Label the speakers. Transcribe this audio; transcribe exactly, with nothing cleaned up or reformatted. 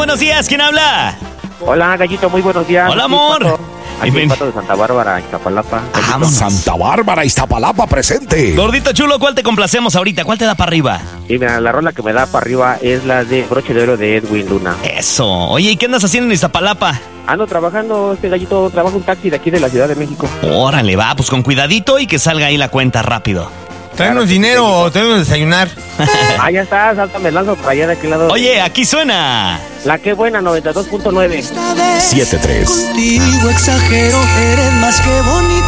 Speaker 1: buenos días, ¿quién habla?
Speaker 2: Hola, Gallito, muy buenos días.
Speaker 1: Hola, amor.
Speaker 2: Aquí el Pato de Santa Bárbara, Iztapalapa.
Speaker 1: Vámonos.
Speaker 3: Santa Bárbara, Iztapalapa, presente.
Speaker 1: Gordito chulo, ¿cuál te complacemos ahorita? ¿Cuál te da para arriba?
Speaker 2: Y mira, la rola que me da para arriba es la de Broche de Oro de Edwin Luna.
Speaker 1: Eso. Oye, ¿y qué andas haciendo en Iztapalapa?
Speaker 2: Ando trabajando, este Gallito, trabajo un taxi de aquí de la Ciudad de México.
Speaker 1: Órale, va, pues con cuidadito y que salga ahí la cuenta rápido.
Speaker 4: Tráenos
Speaker 2: Claro,
Speaker 4: dinero
Speaker 2: sí,
Speaker 4: o tráenos desayunar.
Speaker 2: Ah, ya está, salta, me lanzo para allá de aquel lado.
Speaker 1: Oye, aquí suena.
Speaker 2: La que buena, noventa y dos punto nueve.
Speaker 3: siete tres.
Speaker 5: Contigo exagero, eres más que bonita.